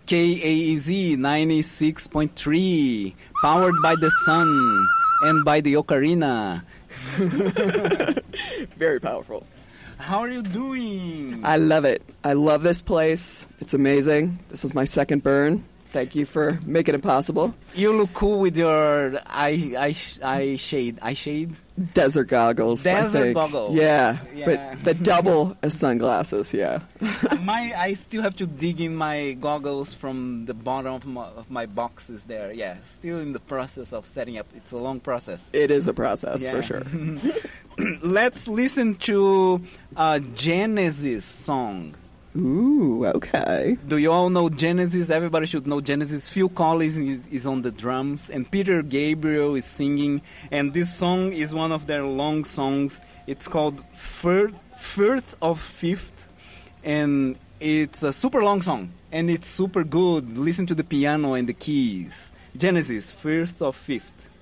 KAEZ 96.3, powered by the sun and by the ocarina. Very powerful. How are you doing? I love it. I love this place. It's amazing. This is my second burn. Thank you for making it possible. You look cool with your eye shade. Desert goggles. Desert goggles. Yeah, Yeah. but the double as sunglasses, yeah. I still have to dig in my goggles from the bottom of my boxes there. Yeah, still in the process of setting up. It's a long process. It is a process, for sure. Let's listen to a Genesis song. Ooh, okay. Do you all know Genesis? Everybody should know Genesis. Phil Collins is on the drums, and Peter Gabriel is singing. And this song is one of their long songs. It's called First of Fifth, and it's a super long song, and it's super good. Listen to the piano and the keys. Genesis, First of Fifth.